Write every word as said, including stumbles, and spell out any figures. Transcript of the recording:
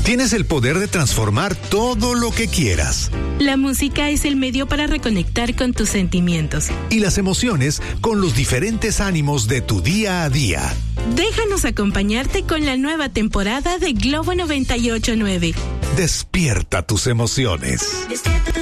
Tienes el poder de transformar todo lo que quieras. La música es el medio para reconectar con tus sentimientos. Y las emociones con los diferentes ánimos de tu día a día. Déjanos acompañarte con la nueva temporada de Globo noventa y ocho punto nueve. Despierta tus emociones. Despierta